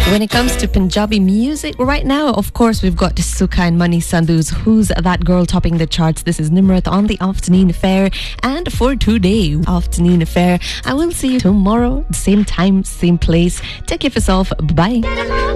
When it comes to Punjabi music, right now, of course, we've got Sukha and Mani Sandhu's Who's That Girl topping the charts. This is Nimrat on the Afternoon Affair. And for today, Afternoon Affair, I will see you tomorrow, same time, same place. Take care of yourself. Bye.